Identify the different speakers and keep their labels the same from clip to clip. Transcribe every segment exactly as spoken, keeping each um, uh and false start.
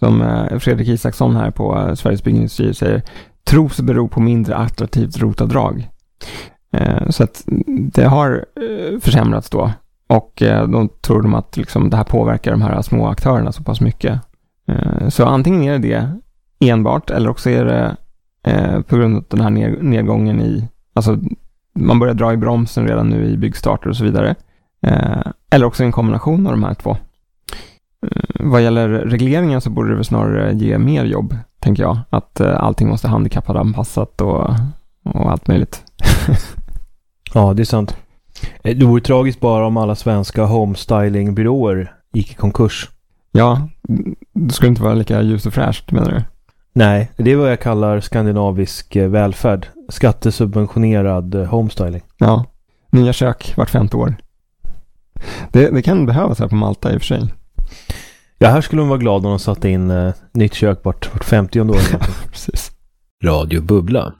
Speaker 1: som eh, Fredrik Isaksson här på eh, Sveriges Byggindustri säger, tros bero på mindre attraktivt rotavdrag. Eh, så att det har eh, försämrats då. Och eh, de tror de att liksom, det här påverkar de här små aktörerna så pass mycket. Eh, så antingen är det det enbart, eller också är det eh, på grund av den här ned- nedgången i, alltså man börjar dra i bromsen redan nu i byggstarter och så vidare. Eh, eller också en kombination av de här två. Eh, vad gäller regleringen så borde det väl snarare ge mer jobb, tänker jag. Att eh, allting måste handikappanpassat och, och allt möjligt.
Speaker 2: Ja, det är sant. Det vore tragiskt bara om alla svenska homestyling-byråer gick i konkurs.
Speaker 1: Ja, det skulle inte vara lika ljus och fräscht, menar du?
Speaker 2: Nej, det är vad jag kallar skandinavisk välfärd. Skattesubventionerad homestyling.
Speaker 1: Ja, nya kök vart femte år. Det, det kan behövas här på Malta i och för sig.
Speaker 2: Ja, här skulle de vara glada om de satte in uh, nytt kök vart, vart femtionde år.
Speaker 1: Precis.
Speaker 2: Radio Bubbla.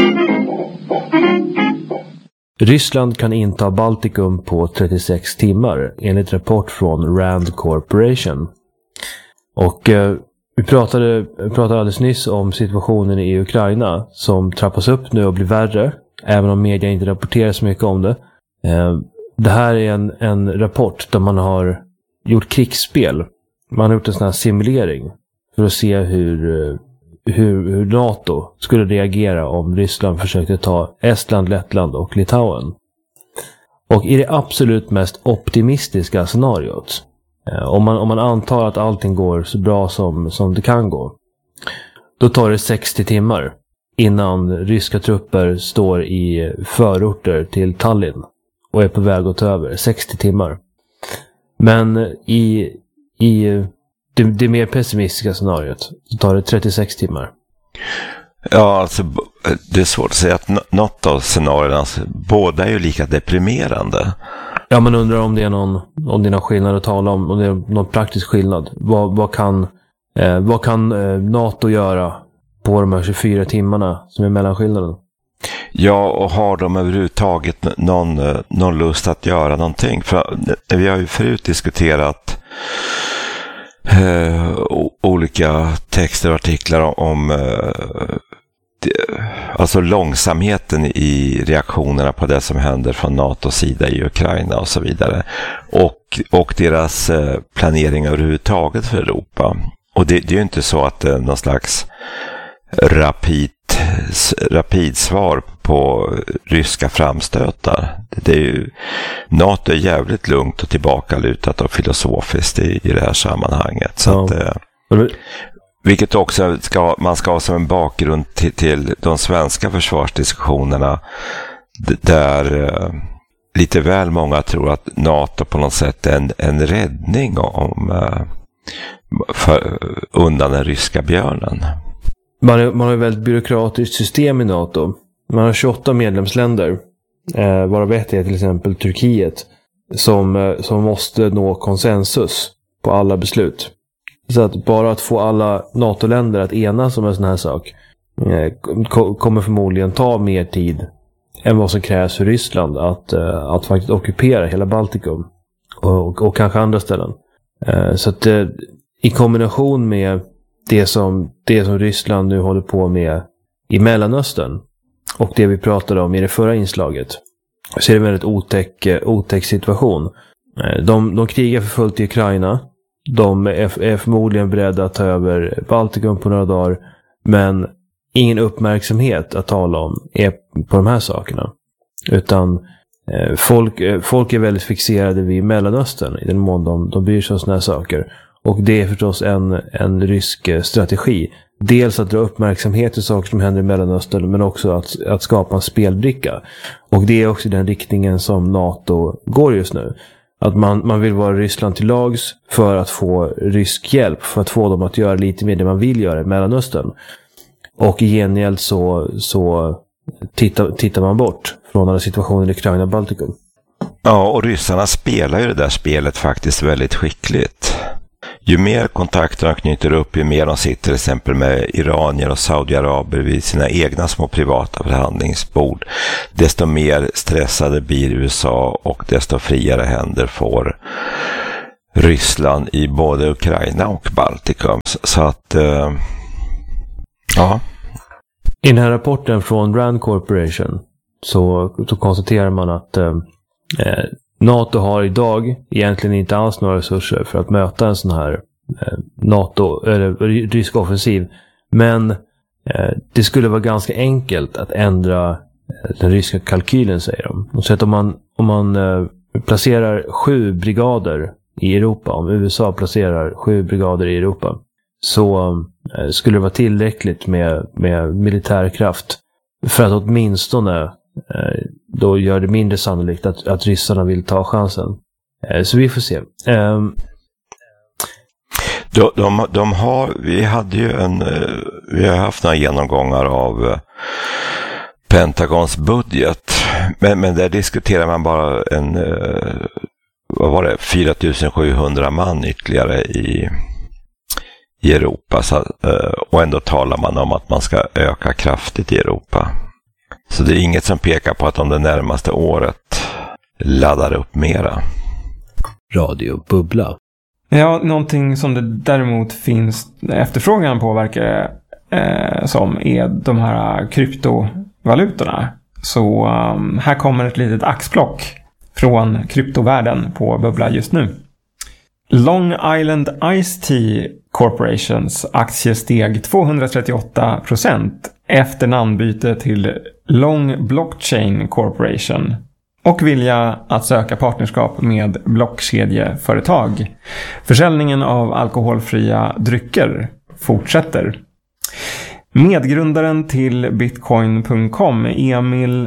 Speaker 2: Ryssland kan inta Baltikum på trettiosex timmar enligt rapport från Rand Corporation. Och eh, vi pratade, pratade alldeles nyss om situationen i Ukraina som trappas upp nu och blir värre, även om media inte rapporterar så mycket om det. Eh, det här är en, en rapport där man har gjort krigsspel. Man har gjort en sån här simulering för att se hur, hur, hur NATO skulle reagera om Ryssland försökte ta Estland, Lettland och Litauen. Och i det absolut mest optimistiska scenariot, om man, om man antar att allting går så bra som, som det kan gå, då tar det sextio timmar innan ryska trupper står i förorter till Tallinn och är på väg att ta över. sextio timmar. Men i, i det, det mer pessimistiska scenariot så tar det trettiosex timmar.
Speaker 3: Ja, alltså det är svårt att säga att något av scenarierna, alltså, båda är ju lika deprimerande.
Speaker 2: Ja, man undrar om det är någon, om det är någon skillnad att tala om, om det är någon praktisk skillnad. Vad, vad kan, eh, vad kan eh, NATO göra på de här tjugofyra timmarna som är mellanskillnaden?
Speaker 3: Ja, och har de överhuvudtaget någon, någon lust att göra någonting? För vi har ju förut diskuterat eh, olika texter och artiklar om, om eh, alltså långsamheten i reaktionerna på det som händer från NATOs sida i Ukraina och så vidare. Och, och deras eh, planering överhuvudtaget för Europa. Och det, det är ju inte så att det är någon slags rapid, rapid svar på ryska framstötar. Det är ju, NATO är jävligt lugnt och tillbakalutat och filosofiskt i, i det här sammanhanget. Så
Speaker 2: ja.
Speaker 3: att, eh, vilket också ska, man ska ha som en bakgrund till, till de svenska försvarsdiskussionerna d- där eh, lite väl många tror att NATO på något sätt är en, en räddning om, eh, för, undan den ryska björnen.
Speaker 2: Man, är, man har ett väldigt byråkratiskt system i NATO. Man har tjugoåtta medlemsländer, eh, varav ett är till exempel Turkiet, som, eh, som måste nå konsensus på alla beslut. Så att bara att få alla NATO-länder att enas om en sån här sak eh, ko- kommer förmodligen ta mer tid än vad som krävs för Ryssland att, eh, att faktiskt ockupera hela Baltikum och, och, och kanske andra ställen. Eh, så att eh, i kombination med det som, det som Ryssland nu håller på med i Mellanöstern och det vi pratade om i det förra inslaget, så är det en väldigt otäck, otäck situation. Eh, de, de krigar för fullt i Ukraina. De är, är förmodligen beredda att ta över Baltikum på några dagar, men ingen uppmärksamhet att tala om är på de här sakerna. Utan eh, folk, eh, folk är väldigt fixerade vid Mellanöstern i den mån de, de bryr sig om såna här saker. Och det är förstås en, en rysk strategi. Dels att dra uppmärksamhet till saker som händer i Mellanöstern, men också att, att skapa en spelbricka. Och det är också den riktningen som NATO går just nu. Att man, man vill vara Ryssland till lags för att få rysk hjälp, för att få dem att göra lite mer det man vill göra i Mellanöstern. Och i gengäld så, så tittar, tittar man bort från alla situationer i Ukraina och Baltikum.
Speaker 3: Ja, och ryssarna spelar ju det där spelet faktiskt väldigt skickligt. Ju mer kontakterna knyter upp, ju mer de sitter till exempel med iranier och saudiaraber vid sina egna små privata förhandlingsbord, desto mer stressade blir U S A och desto friare händer får Ryssland i både Ukraina och Baltikum. Så, så att, eh, ja.
Speaker 2: I den här rapporten från Rand Corporation så, så konstaterar man att eh, NATO har idag egentligen inte alls några resurser för att möta en sån här eh, NATO eller rysk offensiv. Men eh, det skulle vara ganska enkelt att ändra eh, den ryska kalkylen, säger de. Så att om man, om man eh, placerar sju brigader i Europa, om U S A placerar sju brigader i Europa, så eh, skulle det vara tillräckligt med, med militärkraft för att åtminstone eh, då gör det mindre sannolikt att, att ryssarna vill ta chansen. Eh, så vi får se. Eh,
Speaker 3: de, de, de har, vi hade ju en, vi har haft några genomgångar av Pentagons budget, men, men där diskuterar man bara en, vad var det, fyra tusen sjuhundra man ytterligare i i Europa, så, och ändå talar man om att man ska öka kraftigt i Europa. Så det är inget som pekar på att om det närmaste året laddar upp mera.
Speaker 2: Radio Bubbla.
Speaker 1: Ja, någonting som det däremot finns efterfrågan på verkar eh, som är de här kryptovalutorna. Så um, här kommer ett litet axplock från kryptovärlden på Bubbla just nu. Long Island Ice Tea Corporations aktie steg tvåhundratrettioåtta procent efter namnbyte till Long Blockchain Corporation och vilja att söka partnerskap med blockkedjeföretag. Försäljningen av alkoholfria drycker fortsätter. Medgrundaren till bitcoin punkt com, Emil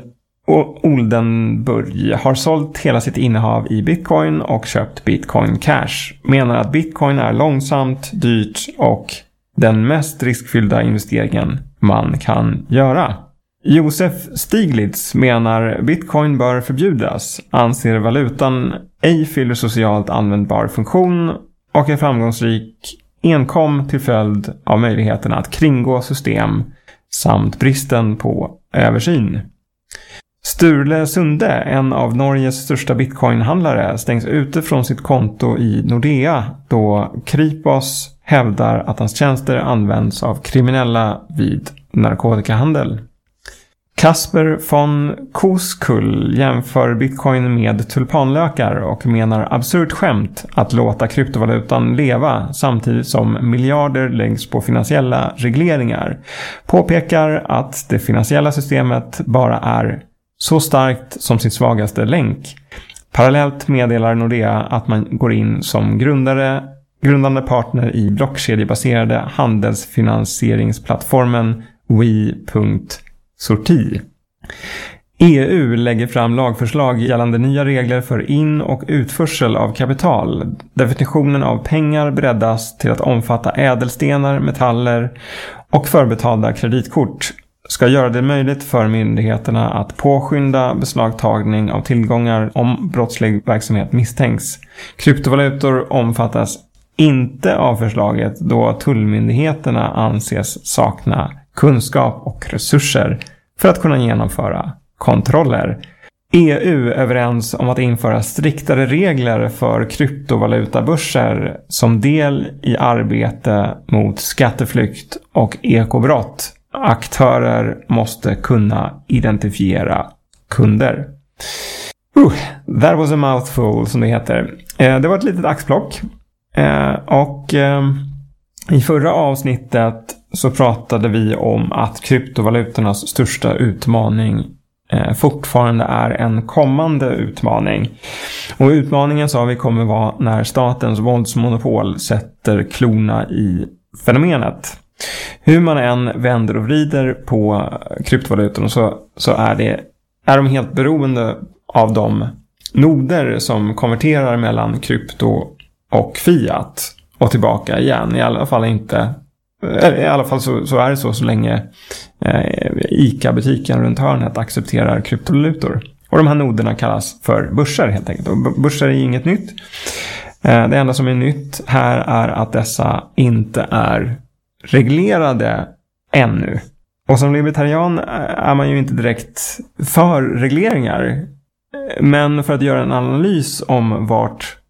Speaker 1: Oldenburg, har sålt hela sitt innehav i bitcoin och köpt Bitcoin Cash. Menar att bitcoin är långsamt, dyrt och den mest riskfyllda investeringen man kan göra. Josef Stiglitz menar bitcoin bör förbjudas, anser valutan ej fyller socialt användbar funktion och är framgångsrik enkom till följd av möjligheten att kringgå system samt bristen på översyn. Sturle Sunde, en av Norges största bitcoinhandlare, stängs ute från sitt konto i Nordea då Kripos hävdar att hans tjänster används av kriminella vid narkotikahandel. Kasper von Koskull jämför bitcoin med tulpanlökar och menar absurt skämt att låta kryptovalutan leva samtidigt som miljarder läggs på finansiella regleringar. Påpekar att det finansiella systemet bara är så starkt som sin svagaste länk. Parallellt meddelar Nordea att man går in som grundare, grundande partner i blockkedjebaserade handelsfinansieringsplattformen We punkt sorti. E U lägger fram lagförslag gällande nya regler för in- och utförsel av kapital. Definitionen av pengar breddas till att omfatta ädelstenar, metaller och förbetalda kreditkort. Ska göra det möjligt för myndigheterna att påskynda beslagtagning av tillgångar om brottslig verksamhet misstänks. Kryptovalutor omfattas inte av förslaget då tullmyndigheterna anses sakna kunskap och resurser för att kunna genomföra kontroller. E U överens om att införa striktare regler för kryptovalutabörser som del i arbete mot skatteflykt och ekobrott. Aktörer måste kunna identifiera kunder. Uh, that was a mouthful, som det heter. Eh, det var ett litet axplock. Eh, och eh, i förra avsnittet så pratade vi om att kryptovalutornas största utmaning eh, fortfarande är en kommande utmaning. Och utmaningen, sa vi, kommer vara när statens våldsmonopol sätter klorna i fenomenet. Hur man än vänder och vrider på kryptovalutorna så, så är, det, är de helt beroende av de noder som konverterar mellan krypto och fiat och tillbaka igen. I alla fall inte, i alla fall så, så är det så så länge eh, ICA-butiken runt hörnet accepterar kryptovalutor. Och de här noderna kallas för börser helt enkelt. Och börser är inget nytt. Eh, det enda som är nytt här är att dessa inte är reglerade ännu. Och som libertarian är man ju inte direkt för regleringar. Men för att göra en analys om vart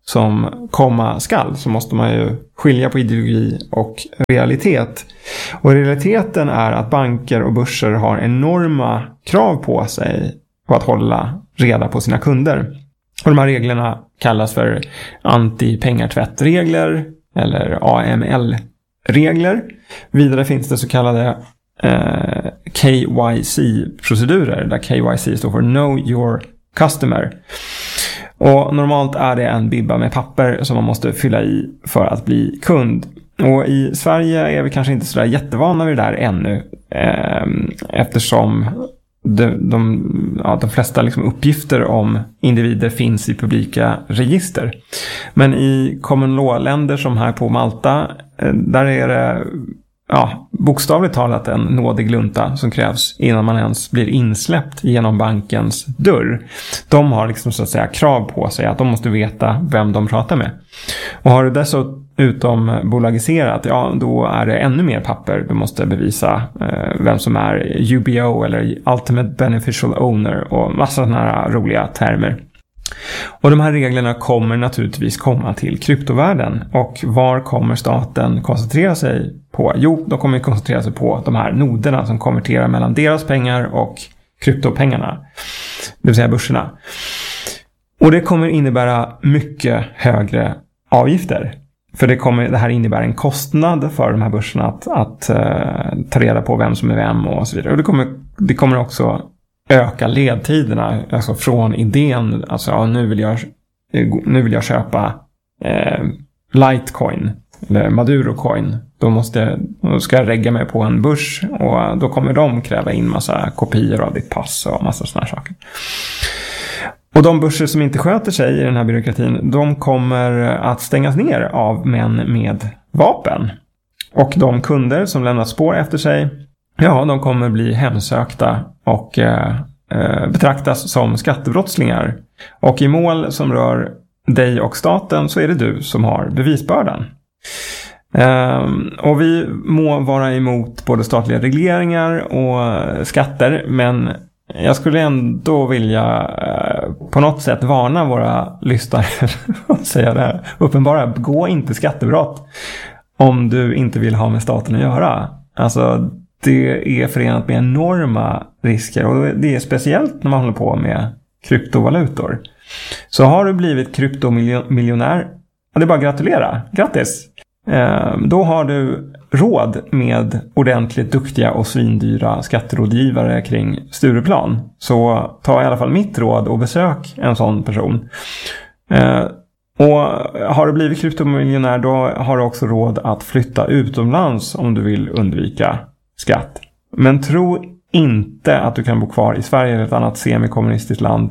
Speaker 1: som komma skall så måste man ju skilja på ideologi och realitet. Och realiteten är att banker och börser har enorma krav på sig på att hålla reda på sina kunder. Och de här reglerna kallas för anti-pengartvättregler eller A M L-regler. Vidare finns det så kallade eh, K Y C-procedurer där K Y C står för Know Your Customer. Och normalt är det en bibba med papper som man måste fylla i för att bli kund. Och i Sverige är vi kanske inte så där jättevana vid det där ännu. Eh, eftersom de, de, ja, de flesta liksom uppgifter om individer finns i publika register. Men i common law-länder som här på Malta, eh, där är det ja, bokstavligt talat en nådig lunta som krävs innan man ens blir insläppt genom bankens dörr. De har liksom så att säga krav på sig att de måste veta vem de pratar med. Och har du dessutom bolagiserat, ja då är det ännu mer papper. Du måste bevisa eh, vem som är U B O eller Ultimate Beneficial Owner och massa sådana här roliga termer. Och de här reglerna kommer naturligtvis komma till kryptovärlden. Och var kommer staten koncentrera sig på? Jo, de kommer koncentrera sig på de här noderna som konverterar mellan deras pengar och kryptopengarna. Det vill säga börserna. Och det kommer innebära mycket högre avgifter. För det, kommer, det här innebär en kostnad för de här börserna att, att uh, ta reda på vem som är vem och så vidare. Och det kommer, det kommer också öka ledtiderna, alltså från idén, alltså ja, nu vill jag nu vill jag köpa eh, Litecoin eller Maduro coin, då måste då ska jag regga mig på en börs och då kommer de kräva in massa kopior av ditt pass och massa såna här saker. Och de börser som inte sköter sig i den här byråkratin, de kommer att stängas ner av män med vapen. Och de kunder som lämnar spår efter sig, ja, de kommer bli hemsökta och eh, betraktas som skattebrottslingar. Och i mål som rör dig och staten så är det du som har bevisbördan. Eh, och vi må vara emot både statliga regleringar och skatter, men jag skulle ändå vilja eh, på något sätt varna våra lyssnare och säga det här. Uppenbara, gå inte skattebrott om du inte vill ha med staten att göra. Alltså det är förenat med enorma risker och det är speciellt när man håller på med kryptovalutor. Så har du blivit kryptomiljonär, det är bara att gratulera. Grattis! Eh, då har du råd med ordentligt duktiga och svindyra skatterådgivare kring Stureplan. Så ta i alla fall mitt råd och besök en sån person. Eh, och har du blivit kryptomiljonär, då har du också råd att flytta utomlands om du vill undvika skatt. Men tro inte att du kan bo kvar i Sverige eller ett annat semikommunistiskt land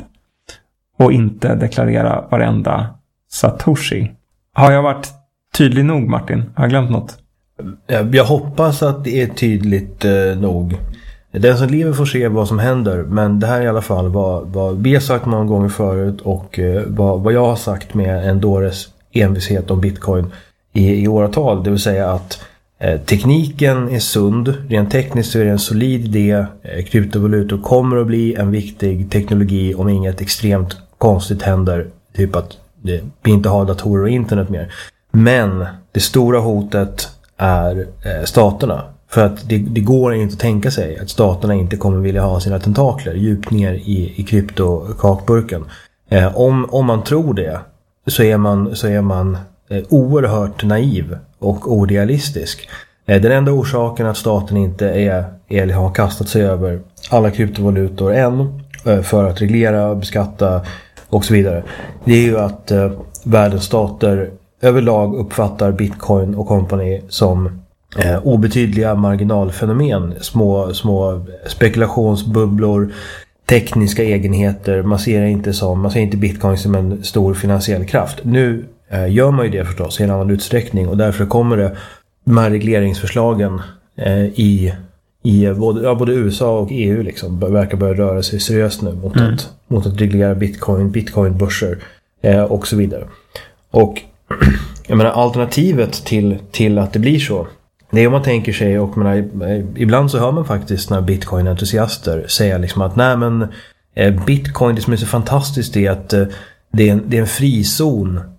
Speaker 1: och inte deklarera varenda satoshi. Har jag varit tydlig nog, Martin? Har jag glömt något?
Speaker 2: Jag hoppas att det är tydligt eh, nog. Den som lever får se vad som händer, men det här är i alla fall vad, vad vi har sagt många gånger förut och eh, vad, vad jag har sagt med en dåres envishet om Bitcoin i, i åratal. Det vill säga att eh, tekniken är sund, rent tekniskt så är det en solid idé. Eh, kryptovalutor kommer att bli en viktig teknologi om inget extremt konstigt händer. Typ att det, vi inte har datorer och internet mer. Men det stora hotet är eh, staterna. För att det, det går inte att tänka sig att staterna inte kommer vilja ha sina tentakler djupt ner i, i kryptokakburken. Eh, om, om man tror det så är man, så är man eh, oerhört naiv och orealistisk. Eh, den enda orsaken att staten inte är, är, har kastat sig över alla kryptovalutor än eh, för att reglera, beskatta och så vidare. Det är ju att eh, världens stater överlag uppfattar Bitcoin och company som eh, obetydliga marginalfenomen, små, små spekulationsbubblor, tekniska egenheter. Man ser inte som, man ser inte Bitcoin som en stor finansiell kraft. Nu eh, gör man ju det förstås i en annan utsträckning och därför kommer det de här regleringsförslagen eh, i, i både, ja, både U S A och E U liksom, verkar börja röra sig seriöst nu mot, mm. att, mot att reglera Bitcoin, Bitcoin-börser eh, och så vidare. Och jag menar, alternativet till, till att det blir så, det är om man tänker sig, och menar, ibland så hör man faktiskt när Bitcoin-entusiaster säga liksom att nej men eh, Bitcoin, det som är så fantastiskt är att eh, det, är en, det är en frizon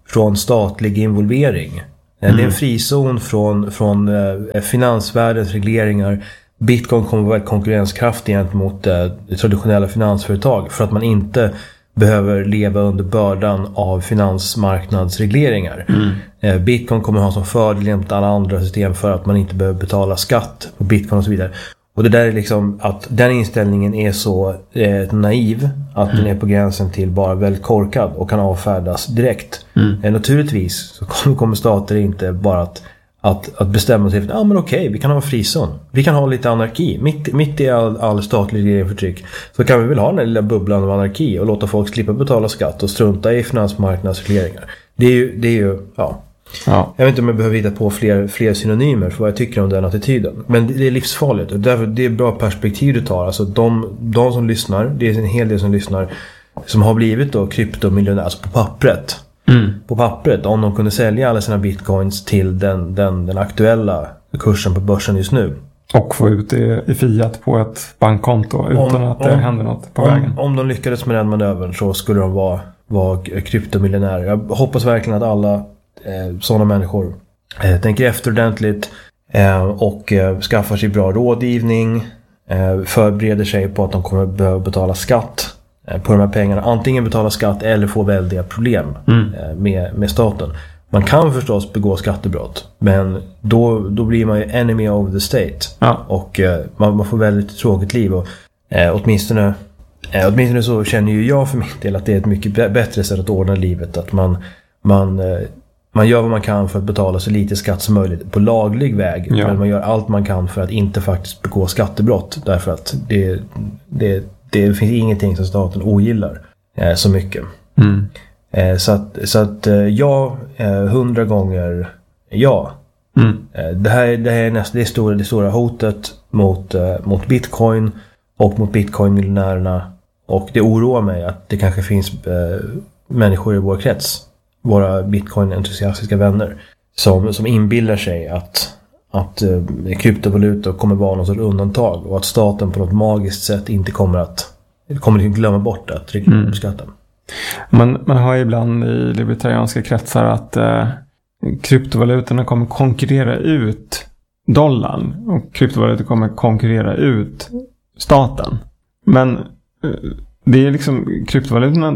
Speaker 2: från statlig involvering. Mm. Det är en frizon från, från eh, finansvärldens regleringar. Bitcoin kommer att vara konkurrenskraftig gentemot eh, traditionella finansföretag för att man inte behöver leva under bördan av finansmarknadsregleringar. Mm. Eh, Bitcoin kommer att ha som fördel gentemot alla andra system för att man inte behöver betala skatt på Bitcoin och så vidare. Och det där är liksom att den inställningen är så eh, naiv att mm. den är på gränsen till bara väldigt korkad och kan avfärdas direkt. Mm. Eh, naturligtvis så kommer, kommer stater inte bara att, att, att bestämma sig för att ah, men okej, vi kan ha en frizon. Vi kan ha lite anarki. Mitt, mitt i all, all statlig regeringsförtryck så kan vi väl ha den här lilla bubblan av anarki och låta folk slippa betala skatt och strunta i finansmarknadsregleringar. Det är ju, det är ju ja... Ja. Jag vet inte om jag behöver hitta på fler, fler synonymer för vad jag tycker om den attityden. Men det är livsfarligt och därför det är bra perspektiv du tar. Alltså de, de som lyssnar, det är en hel del som lyssnar som har blivit då kryptomiljonärer, alltså på pappret. Mm. På pappret, om de kunde sälja alla sina bitcoins till den, den, den aktuella kursen på börsen just nu.
Speaker 1: Och få ut det i fiat på ett bankkonto utan om, att det om, händer något på
Speaker 2: om,
Speaker 1: vägen.
Speaker 2: Om de lyckades med den manövern så skulle de vara, vara kryptomiljonärer. Jag hoppas verkligen att alla Eh, sådana människor eh, tänker efter ordentligt eh, och eh, skaffar sig bra rådgivning, eh, förbereder sig på att de kommer behöva betala skatt eh, på de här pengarna, antingen betala skatt eller få väldiga problem mm. eh, med, med staten. Man kan förstås begå skattebrott, men då, då blir man ju enemy of the state ja. och eh, man, man får väldigt tråkigt liv och eh, åtminstone, eh, åtminstone så känner ju jag för min del att det är ett mycket b- bättre sätt att ordna livet, att man, man eh, Man gör vad man kan för att betala så lite skatt som möjligt på laglig väg. Ja. Men man gör allt man kan för att inte faktiskt begå skattebrott. Därför att det, det, det finns ingenting som staten ogillar eh, så mycket. Mm. Eh, så att, så att eh, ja, hundra eh, gånger ja. Mm. Eh, det här, det här är nästan det stora, det stora hotet mot, eh, mot bitcoin och mot bitcoin-miljonärerna. Och det oroar mig att det kanske finns eh, människor i vår krets, våra bitcoin-entusiastiska vänner, som, som inbillar sig att, att uh, kryptovalutor kommer vara något sorts undantag och att staten på något magiskt sätt inte kommer att kommer att glömma bort att reglera mm. skatten.
Speaker 1: Man, man har ibland i libertarianska kretsar att uh, kryptovalutorna kommer konkurrera ut dollarn och kryptovalutor kommer konkurrera ut staten. Men uh, det är liksom kryptovalutorna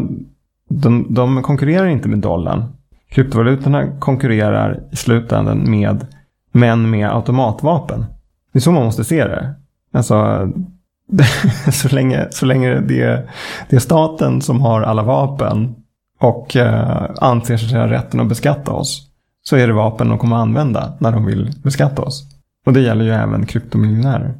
Speaker 1: De, de konkurrerar inte med dollarn. Kryptovalutorna konkurrerar i slutändan med män med automatvapen. Det är så man måste se det. Alltså, det, så länge, så länge det, det är staten som har alla vapen och eh, anser sig ha rätten att beskatta oss, så är det vapen de kommer att använda när de vill beskatta oss. Och det gäller ju även kryptomiljonärer.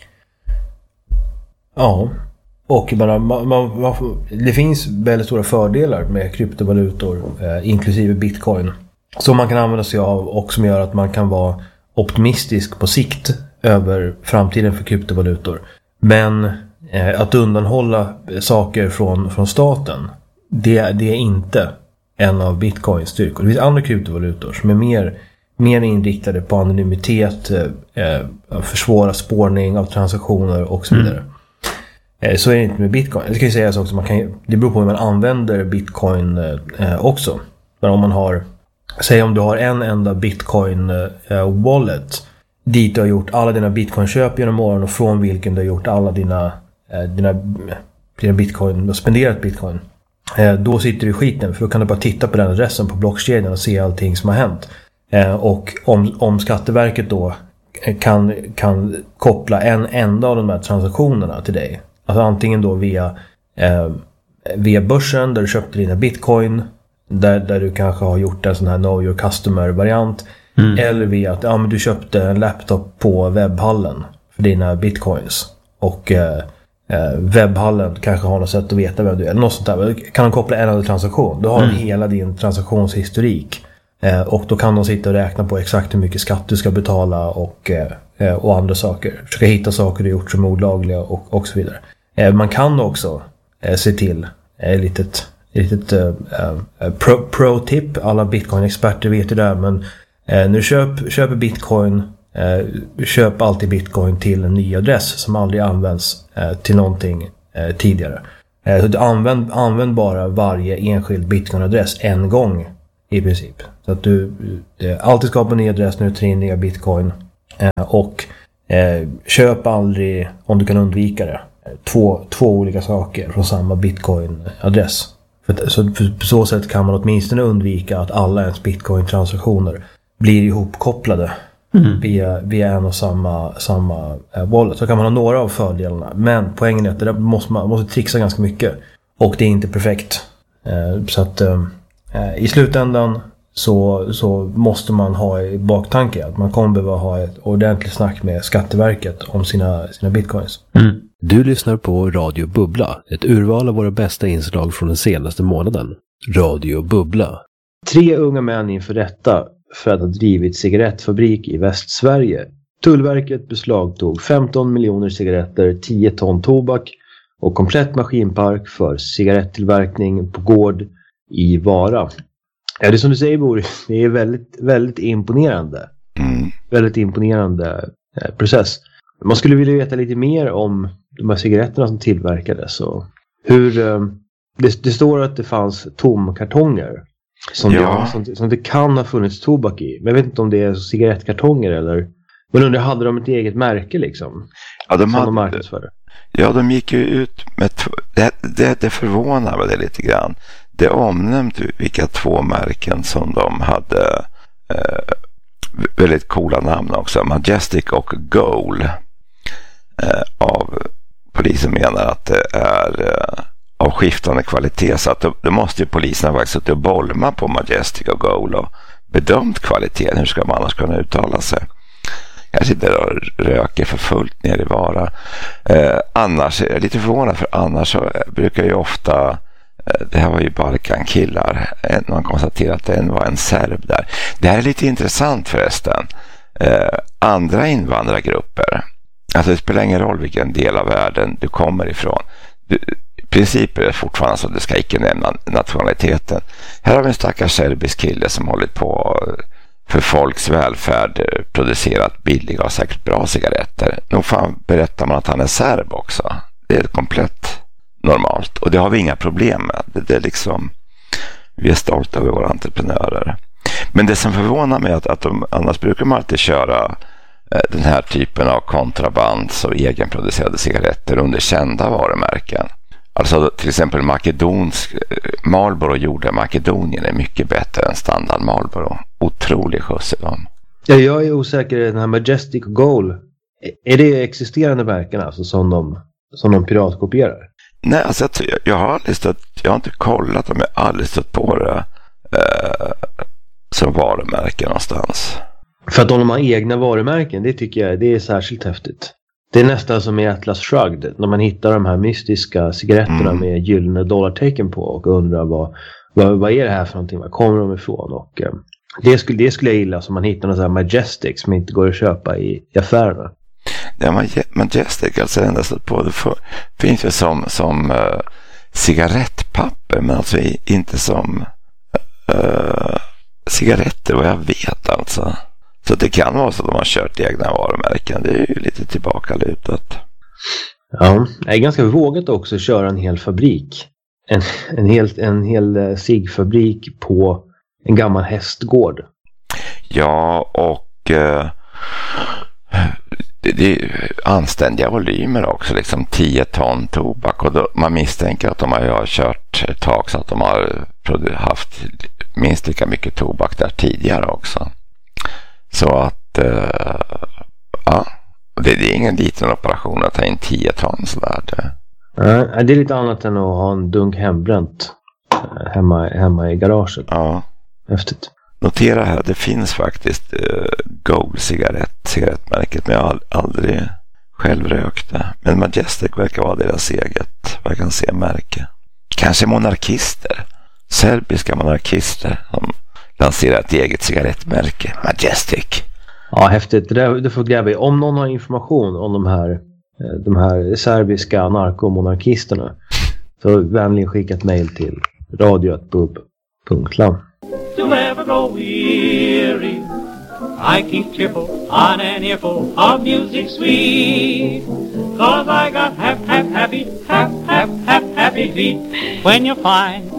Speaker 2: Ja. Och man, man, man, det finns väldigt stora fördelar med kryptovalutor, eh, inklusive bitcoin, som man kan använda sig av och som gör att man kan vara optimistisk på sikt över framtiden för kryptovalutor. Men eh, att undanhålla saker från, från staten, det, det är inte en av bitcoins styrkor. Det finns andra kryptovalutor som är mer, mer inriktade på anonymitet, eh, försvåra spårning av transaktioner och så vidare. Mm. Så är det inte med bitcoin. Det kan ju sägas också, man kan, det beror på hur man använder bitcoin eh, också. Men om man har, säg om du har en enda bitcoin eh, wallet dit du har gjort alla dina bitcoinköp genom åren och från vilken du har gjort alla dina, eh, dina, dina bitcoin och spenderat bitcoin. Eh, då sitter du i skiten, för då kan du bara titta på den adressen på blockkedjan och se allting som har hänt. Eh, och om, om Skatteverket då kan, kan koppla en enda av de här transaktionerna till dig, alltså antingen då via, eh, via börsen där du köpte dina bitcoin, där, där du kanske har gjort en sån här know your customer-variant, mm. eller via att ja, men du köpte en laptop på webbhallen för dina bitcoins och eh, webbhallen kanske har något sätt att veta vem du är eller något sånt där. Kan de koppla en annan transaktion, då har mm. de hela din transaktionshistorik eh, och då kan de sitta och räkna på exakt hur mycket skatt du ska betala och, eh, och andra saker. Försöka hitta saker du gjort som är olagliga och, och så vidare. Man kan också eh, se till ett litet, litet eh, pro, pro tip. Alla bitcoin-experter vet ju det här, men eh, när du köp, köper bitcoin, eh, köp alltid bitcoin till en ny adress som aldrig används eh, till någonting eh, tidigare. Eh, så använd, använd bara varje enskild bitcoin-adress en gång i princip. Så att du det, alltid skapar en ny adress när du tar in nya bitcoin. Eh, och eh, köp aldrig, om du kan undvika det, två, två olika saker från samma bitcoin-adress. För, så, för, på så sätt kan man åtminstone undvika att alla ens bitcoin-transaktioner blir ihopkopplade mm. via, via en och samma, samma eh, wallet. Så kan man ha några av fördelarna. Men poängen är att det där måste man måste trixa ganska mycket. Och det är inte perfekt. Eh, så att eh, i slutändan så, så måste man ha i baktanke att man kommer behöva ha ett ordentligt snack med Skatteverket om sina, sina bitcoins.
Speaker 4: Mm. Du lyssnar på Radio Bubbla, ett urval av våra bästa inslag från den senaste månaden. Radio Bubbla.
Speaker 2: Tre unga män inför rätta för att ha drivit cigarettfabrik i Västsverige. Tullverket beslagtog femton miljoner cigaretter, tio ton tobak och komplett maskinpark för cigarettillverkning på gård i Vara. Ja, det är som du säger, Boris, det är väldigt, väldigt imponerande. Mm. Väldigt imponerande eh, process. Man skulle vilja veta lite mer om de här cigaretterna som tillverkades och hur eh, det, det står att det fanns tomkartonger som, ja. det, som, som det kan ha funnits tobak i. Men jag vet inte om det är cigarettkartonger eller, men undrar, hade de ett eget märke liksom?
Speaker 3: Ja, de hade,
Speaker 2: de marknadsförde.
Speaker 3: Ja, de gick ju ut med t- det, det, det förvånar mig lite grann. Det omnämnde vilka två märken som de hade, eh, väldigt coola namn också, Majestic och Goal. Eh, av polisen menar att det är eh, av skiftande kvalitet, så att då, då måste ju polisen faktiskt suttit och bolma på Majestic och Goal och bedömt kvaliteten. Hur ska man annars kunna uttala sig? Jag sitter och röker för fullt ner i Vara. Eh, annars är jag lite förvånad, för annars så brukar ju ofta, eh, det här var ju Balkankillar, man konstaterar att det var en serb där. Det här är lite intressant förresten. Eh, andra invandrargrupper, alltså det spelar ingen roll vilken del av världen du kommer ifrån. Du, i princip är det fortfarande så att du ska icke nämna nationaliteten. Här har vi en stackars serbisk kille som hållit på för folks välfärd producerat billiga och säkert bra cigaretter. Nog fan berättar man att han är serb också. Det är komplett normalt. Och det har vi inga problem med. Det, det är liksom, vi är stolta över våra entreprenörer. Men det som förvånar mig är att, att de, annars brukar man alltid köra eh, den här typen av kontrabands- och egenproducerade cigaretter under kända varumärken. Alltså till exempel makedonsk Marlboro gjorda Makedonien är mycket bättre än standard Marlboro. Otrolig skjuts i dem.
Speaker 2: Ja, jag är osäker, den här Majestic och Goal, är det existerande märken alltså som de, som de piratkopierar?
Speaker 3: Nej, alltså jag, jag har aldrig stött, jag har inte kollat om jag aldrig stött på det eh, som varumärken någonstans.
Speaker 2: För att de har egna varumärken, det tycker jag det är särskilt häftigt. Det är nästan som i Atlas Shrugged, när man hittar de här mystiska cigaretterna mm. med gyllene dollartecken på och undrar vad, vad, vad är det här för någonting, var kommer de ifrån? Och eh, det, skulle, det skulle jag gilla, som man hittar någon sån här Majestic som inte går att köpa i, i affärerna.
Speaker 3: Ja, Majestic, alltså endast på det för, finns ju som, som uh, cigarettpapper, men alltså inte som uh, cigaretter, vad jag vet alltså. Så det kan vara så att de har kört egna varumärken. Det är ju lite tillbakalutat.
Speaker 2: Ja, det är ganska vågat också att köra en hel fabrik. En, en hel, en hel cigfabrik på en gammal hästgård.
Speaker 3: Ja, och uh, det, det är anständiga volymer också. Liksom tio ton tobak. Och då, man misstänker att de har kört ett tag så att de har haft minst lika mycket tobak där tidigare också. Så att uh, ja, det, det är ingen liten operation att ta in tio ton sådär. Det.
Speaker 2: Ja, det är lite annat än att ha en dunk hembränt hemma, hemma i garaget.
Speaker 3: Ja.
Speaker 2: Häftigt.
Speaker 3: Notera här, det finns faktiskt uh, Gold cigarett, cigarettmärket, men jag har aldrig själv rökt det. Men Majestic verkar vara deras eget, vad jag kan se, märke. Kanske monarkister, serbiska monarkister som lanserar ett eget cigarettmärke, Majestic.
Speaker 2: Ja, häftigt. Det, där, det får gräva i. Om någon har information om de här, de här serbiska narkomonarkisterna, så vänligen skicka ett mejl till radio at bub punkt lam.
Speaker 5: To never grow weary, I keep cheerful on an earful of music sweet, 'cause I got half, half happy, half, half, half happy feet. When you find